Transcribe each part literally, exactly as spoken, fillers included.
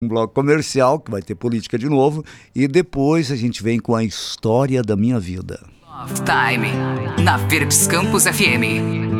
Um bloco comercial, que vai ter política de novo, e depois a gente vem com a história da minha vida. Off Time, na Verdes Campus F M.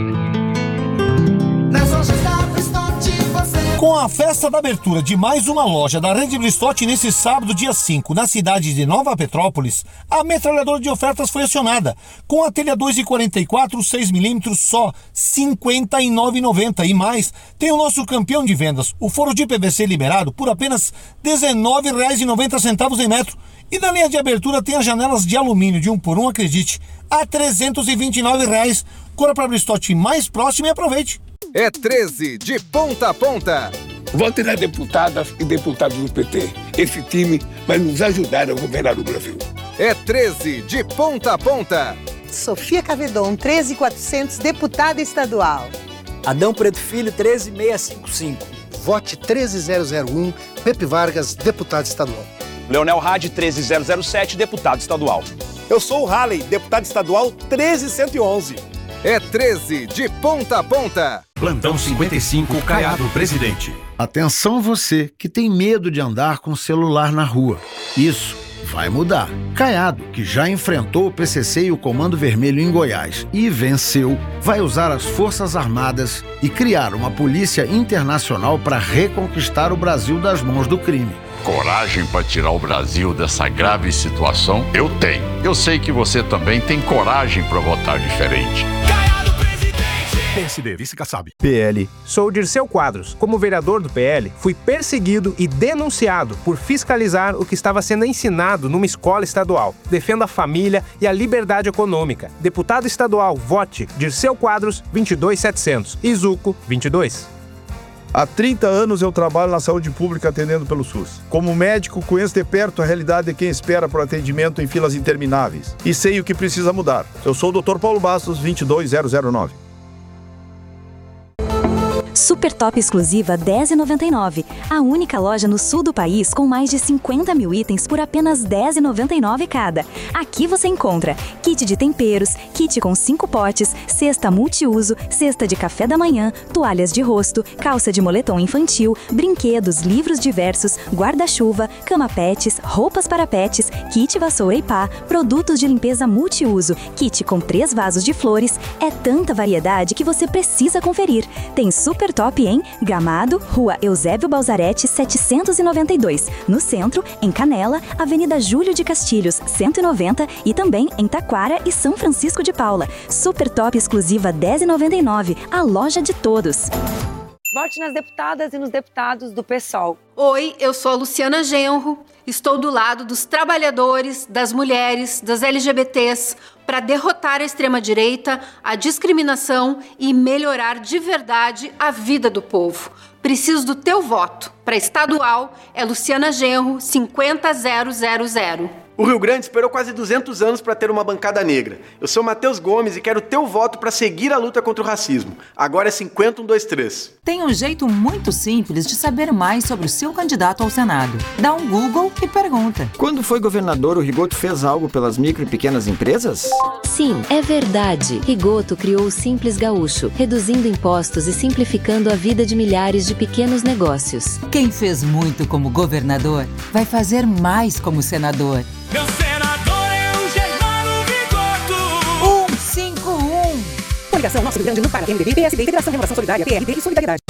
Com a festa da abertura de mais uma loja da Rede Bristotti nesse sábado, dia cinco, na cidade de Nova Petrópolis, a metralhadora de ofertas foi acionada, com a telha dois e quarenta e quatro, seis milímetros só, cinquenta e nove reais e noventa centavos. E mais, tem o nosso campeão de vendas, o forro de P V C liberado por apenas dezenove reais e noventa centavos em metro. E na linha de abertura tem as janelas de alumínio de um por um, acredite, a trezentos e vinte e nove reais. Corra para a Bristotti mais próxima e aproveite. É treze de ponta a ponta. Vote nas deputadas e deputados do P T. Esse time vai nos ajudar a governar o Brasil. É treze de ponta a ponta. Sofia Cavedon, treze mil e quatrocentos, deputada estadual. Adão Preto Filho, treze mil seiscentos e cinquenta e cinco. Vote treze mil e um, Pepe Vargas, deputado estadual. Leonel Hadi, treze mil sete, deputado estadual. Eu sou o Halley, deputado estadual, treze mil cento e onze. É treze de ponta a ponta. Plantão cinquenta e cinco, Caiado Presidente. Atenção você que tem medo de andar com o celular na rua. Isso vai mudar. Caiado, que já enfrentou o P C C e o Comando Vermelho em Goiás e venceu, vai usar as Forças Armadas e criar uma polícia internacional para reconquistar o Brasil das mãos do crime. Coragem para tirar o Brasil dessa grave situação? Eu tenho. Eu sei que você também tem coragem para votar diferente. Caiado Presidente! P S D, Vice Kassab. P L. Sou Dirceu Quadros. Como vereador do P L, fui perseguido e denunciado por fiscalizar o que estava sendo ensinado numa escola estadual. Defendo a família e a liberdade econômica. Deputado estadual, vote Dirceu Quadros, vinte e dois mil e setecentos. Izuco, vinte e dois. Há trinta anos eu trabalho na saúde pública atendendo pelo SUS. Como médico, conheço de perto a realidade de quem espera por atendimento em filas intermináveis. E sei o que precisa mudar. Eu sou o doutor Paulo Bastos, vinte e dois mil e nove. Super Top exclusiva dez reais e noventa e nove centavos. A única loja no sul do país com mais de cinquenta mil itens por apenas dez reais e noventa e nove centavos cada. Aqui você encontra kit de temperos, kit com cinco potes, cesta multiuso, cesta de café da manhã, toalhas de rosto, calça de moletom infantil, brinquedos, livros diversos, guarda-chuva, cama pets, roupas para pets, kit vassoura e pá, produtos de limpeza multiuso, kit com três vasos de flores. É tanta variedade que você precisa conferir. Tem Super Top em Gramado, Rua Eusébio Balzarete, setecentos e noventa e dois. No centro, em Canela, Avenida Júlio de Castilhos, cento e noventa. E também em Taquara e São Francisco de Paula. Super Top exclusiva dez reais e noventa e nove centavos. A loja de todos. Vote nas deputadas e nos deputados do PSOL. Oi, eu sou a Luciana Genro. Estou do lado dos trabalhadores, das mulheres, das L G B Ts, para derrotar a extrema-direita, a discriminação e melhorar de verdade a vida do povo. Preciso do teu voto. Para estadual, é Luciana Genro, cinquenta mil. O Rio Grande esperou quase duzentos anos para ter uma bancada negra. Eu sou Matheus Gomes e quero teu voto para seguir a luta contra o racismo. Agora é cinquenta, um, dois, três. Tem um jeito muito simples de saber mais sobre o seu candidato ao Senado. Dá um Google e pergunta. Quando foi governador, o Rigoto fez algo pelas micro e pequenas empresas? Sim, é verdade. Rigoto criou o Simples Gaúcho, reduzindo impostos e simplificando a vida de milhares de pequenos negócios. Quem fez muito como governador, vai fazer mais como senador. Meu senador é o Germano Rigoto. cento e cinquenta e um. Coligação Nosso Rio Grande no Para, M D B, P S D, Federação Renovação Solidária, P R D e Solidariedade.